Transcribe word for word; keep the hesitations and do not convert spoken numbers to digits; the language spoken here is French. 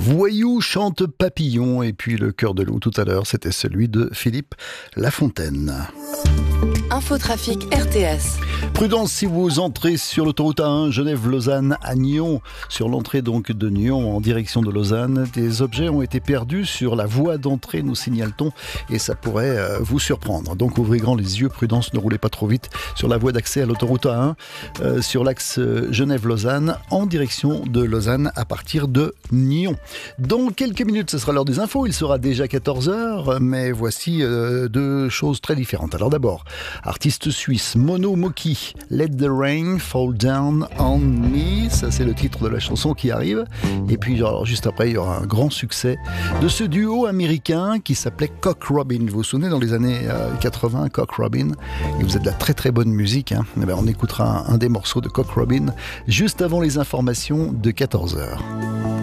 Voyou chante papillon, et puis le cœur de loup tout à l'heure, c'était celui de Philippe Lafontaine. Infotrafic R T S. Prudence si vous entrez sur l'autoroute A un, Genève-Lausanne à Nyon. Sur l'entrée donc de Nyon en direction de Lausanne, des objets ont été perdus sur la voie d'entrée, nous signale-t-on, et ça pourrait euh, vous surprendre. Donc ouvrez grand les yeux, prudence, ne roulez pas trop vite sur la voie d'accès à l'autoroute A un, euh, sur l'axe Genève-Lausanne en direction de Lausanne à partir de Nyon. Dans quelques minutes, ce sera l'heure des infos, il sera déjà quatorze heures, mais voici euh, deux choses très différentes. Alors d'abord, artiste suisse, Mono Moki, Let the Rain Fall Down on Me, ça c'est le titre de la chanson qui arrive. Et puis alors, juste après, il y aura un grand succès de ce duo américain qui s'appelait Cock Robin. Vous vous souvenez, dans les années euh, quatre-vingts, Cock Robin, et vous êtes de la très très bonne musique, hein. Eh bien, on écoutera un, un des morceaux de Cock Robin juste avant les informations de quatorze heures.